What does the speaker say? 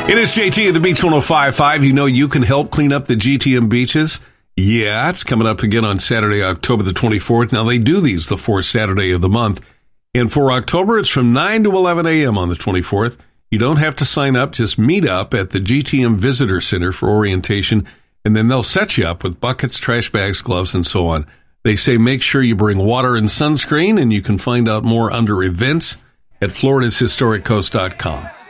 It is JT at the Beach 105.5. You know you can help clean up the GTM beaches. Yeah, it's coming up again on Saturday, October the 24th. Now, they do these the fourth Saturday of the month. And for October, it's from 9 to 11 a.m. on the 24th. You don't have to sign up. Just meet up at the GTM Visitor Center for orientation, and then they'll set you up with buckets, trash bags, gloves, and so on. They say make sure you bring water and sunscreen, and you can find out more under events at floridashistoriccoast.com.